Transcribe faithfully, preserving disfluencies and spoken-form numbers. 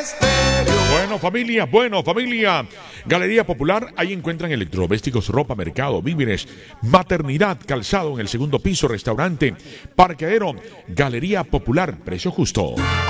Bueno, familia, bueno, familia. Galería Popular, ahí encuentran electrodomésticos, ropa, mercado, víveres, maternidad, calzado en el segundo piso, restaurante, parqueadero. Galería Popular, precio justo.